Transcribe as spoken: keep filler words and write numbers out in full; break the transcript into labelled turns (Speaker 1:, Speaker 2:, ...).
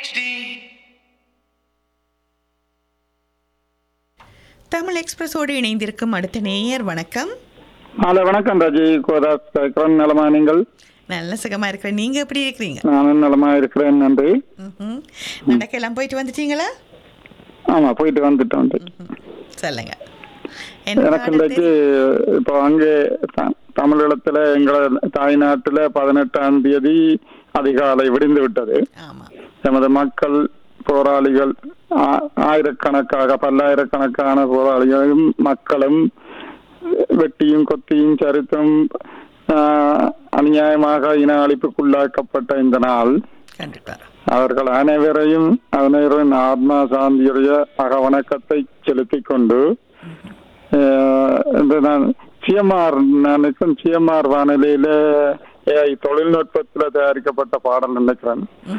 Speaker 1: தமிழ் எக்ஸ்பிரஸோடு இணைந்திருக்கும் அடுத்த நேயர் வணக்கம்.
Speaker 2: ஹலோ வணக்கம் ராஜி கோதாஸ் கேட்கிறேன். நலமா நீங்கள்?
Speaker 1: நல்ல சுகமா இருக்கிறேன். நீங்க எப்படி இருக்கிறீங்க?
Speaker 2: நானும் நலமா இருக்கிறேன், நன்றி.
Speaker 1: நடக்கெல்லாம் போயிட்டு வந்துட்டீங்களா?
Speaker 2: ஆமா, போயிட்டு வந்துட்டோம்.
Speaker 1: சொல்லுங்க.
Speaker 2: எனக்கு இன்றைக்கு இப்போ அங்கே தமிழீழத்துல எங்களை தாய்நாட்டுல பதினெட்டாம் தேதி அதிகாலை விடிந்து விட்டது. எமது மக்கள் போராளிகள் ஆயிரக்கணக்காக பல்லாயிரக்கணக்கான போராளிகளும் மக்களும் வெட்டியும் கொத்தியும் சரித்தும் அநியாயமாக இன அழிப்புக்குள்ளாக்கப்பட்ட இந்த நாள் அவர்கள் அனைவரையும் அனைவரின் ஆத்மா சாந்தியுடைய மக வணக்கத்தை செலுத்திக் கொண்டு நான் சிஎம்ஆர் நினைக்கும் சிஎம்ஆர் வானிலையில தொழில்நுட்பத்துல தயாரிக்கப்பட்ட பாடல் நினைக்கிறேன்.